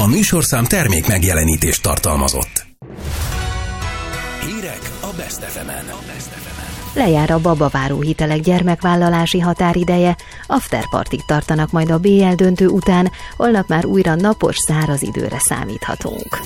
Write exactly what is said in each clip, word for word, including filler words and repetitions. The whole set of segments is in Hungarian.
A műsorszám termék megjelenítést tartalmazott. Hírek a Best ef emen. Lejár a babaváró hitelek gyermekvállalási határideje, afterpartig tartanak majd a bé el döntő után, holnap már újra napos, száraz időre számíthatunk.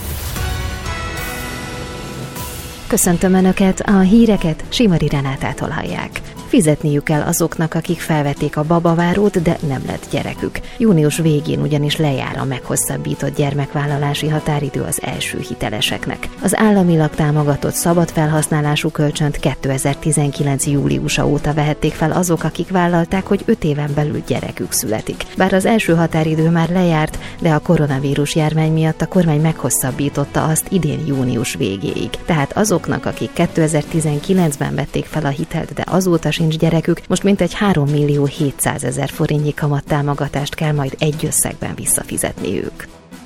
Köszöntöm Önöket, a híreket Simari Renátától hallják. Fizetniük kell azoknak, akik felvették a babavárót, de nem lett gyerekük. Június végén ugyanis lejár a meghosszabbított gyermekvállalási határidő az első hiteleseknek. Az államilag támogatott szabad felhasználású kölcsönt kétezer-tizenkilenc júliusa óta vehették fel azok, akik vállalták, hogy öt éven belül gyerekük születik. Bár az első határidő már lejárt, de a koronavírus járvány miatt a kormány meghosszabbította azt idén június végéig. Tehát azoknak, akik kétezer-tizenkilencben vették fel a hitelt, de azóta sincs gyerekük, most mintegy három millió hétszázezer forintnyi kamattámogatást kell majd egy összegben visszafizetniük.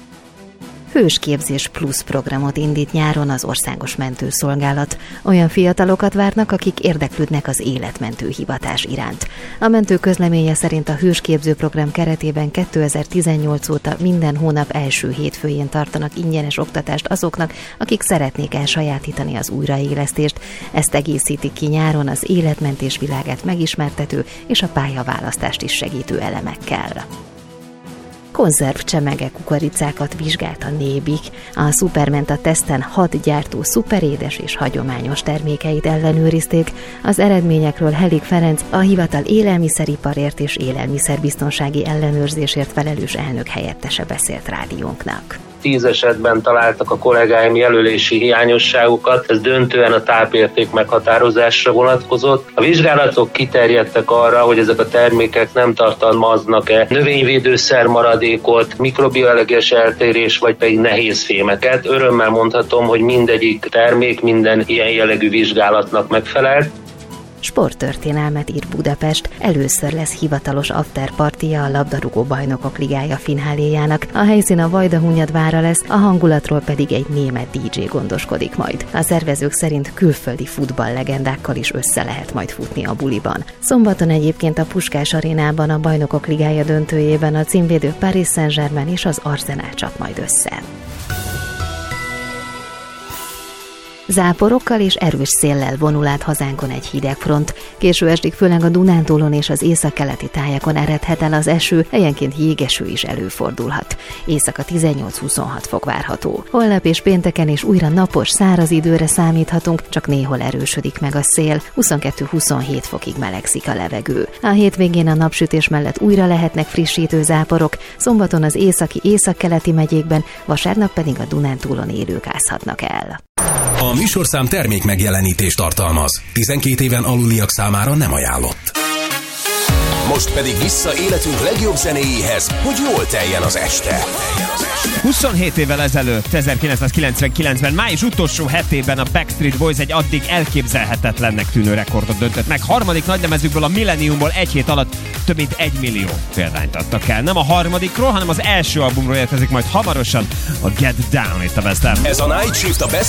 Hősképzés plusz programot indít nyáron az Országos Mentőszolgálat. Olyan fiatalokat várnak, akik érdeklődnek az életmentő hivatás iránt. A mentő közleménye szerint a hősképző program keretében kétezer-tizennyolc óta minden hónap első hétfőjén tartanak ingyenes oktatást azoknak, akik szeretnék elsajátítani az újraélesztést. Ezt egészítik ki nyáron az életmentés világát megismertető és a pályaválasztást is segítő elemekkel. Konzervcsemege kukoricákat vizsgált a Nébik. A Supermenta teszten hat gyártó szuperédes és hagyományos termékeit ellenőrizték. Az eredményekről Helik Ferenc, a hivatal élelmiszeriparért és élelmiszerbiztonsági ellenőrzésért felelős elnök helyettese beszélt rádiónknak. Tíz esetben találtak a kollégáim jelölési hiányosságokat, ez döntően a tápérték meghatározásra vonatkozott. A vizsgálatok kiterjedtek arra, hogy ezek a termékek nem tartalmaznak-e növényvédőszer maradékot, mikrobioeleges eltérés, vagy pedig nehéz fémeket. Örömmel mondhatom, hogy mindegyik termék minden ilyen jellegű vizsgálatnak megfelelt. Sporttörténelmet ír Budapest, először lesz hivatalos afterpartija a labdarúgó bajnokok ligája fináléjának. A helyszín a Vajdahunyadvára lesz, a hangulatról pedig egy német dé dzsé gondoskodik majd. A szervezők szerint külföldi futballlegendákkal is össze lehet majd futni a buliban. Szombaton egyébként a Puskás arénában a bajnokok ligája döntőjében a címvédő Paris Saint-Germain és az Arsenal csap majd össze. Záporokkal és erős széllel vonul át hazánkon egy hideg front. Késő estig főleg a Dunántúlon és az északkeleti tájakon eredhet el az eső, helyenként jégeső is előfordulhat. Éjszaka tizennyolc-huszonhat fok várható. Holnap és pénteken is újra napos, száraz időre számíthatunk, csak néhol erősödik meg a szél, huszonkettő-huszonhét fokig melegszik a levegő. A hétvégén a napsütés mellett újra lehetnek frissítő záporok, szombaton az északi északkeleti megyékben, vasárnap pedig a Dunántúlon élők ázhatnak el. A műsorszám termék megjelenítést tartalmaz. tizenkét éven aluliak számára nem ajánlott. Most pedig vissza életünk legjobb zenéjéhez, hogy jól teljen az este. huszonhét évvel ezelőtt, ezerkilencszázkilencvenkilencben, május utolsó hetében a Backstreet Boys egy addig elképzelhetetlennek tűnő rekordot döntött meg. Harmadik nagylemezükből, a Millenniumból egy hét alatt több mint egy millió példányt adtak el. Nem a harmadikról, hanem az első albumról érkezik majd hamarosan a Get Down itt a Best of. Ez a Night Shift a Best